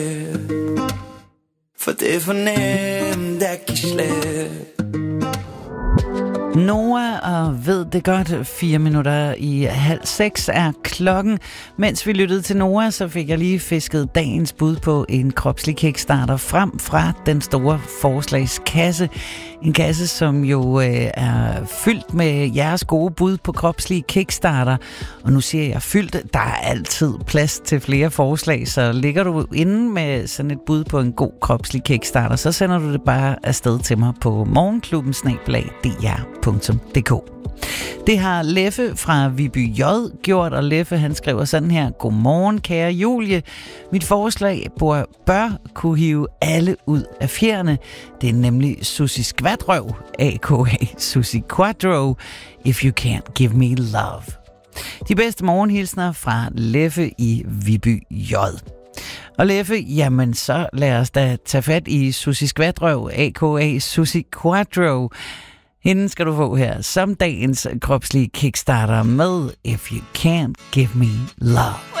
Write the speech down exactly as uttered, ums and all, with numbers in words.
For det er for nemt at give slip. Noah og ved det godt, fire minutter i halv seks er klokken. Mens vi lyttede til Noah, så fik jeg lige fisket dagens bud på en kropslig kickstarter frem fra den store forslagskasse. En kasse, som jo øh, er fyldt med jeres gode bud på kropslige kickstarter. Og nu siger jeg fyldt, der er altid plads til flere forslag, så ligger du inde med sådan et bud på en god kropslig kickstarter, så sender du det bare afsted til mig på morgenklubben snabel-a d r punktum d k. Det har Leffe fra Viby J gjort, og Leffe han skriver sådan her: Godmorgen kære Julie. Mit forslag bør, bør kunne hive alle ud af fjerne. Det er nemlig Susie Skvatrøv, a k a. Susie Quadro, If You Can't Give Me Love. De bedste morgenhilsner fra Leffe i Viby J. Og Leffe, jamen så lad os da tage fat i Susie Skvatrøv, a k a. Susie Quadro. Hende skal du få her som dagens kropslige kickstarter med If You Can't Give Me Love.